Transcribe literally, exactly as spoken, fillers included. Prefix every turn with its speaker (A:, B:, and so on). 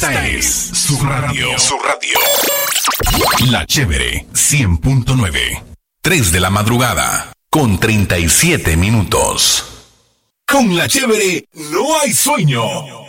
A: Esta es su radio. Su radio. La Chévere cien punto nueve. tres de la madrugada con treinta y siete minutos. Con La Chévere no hay sueño.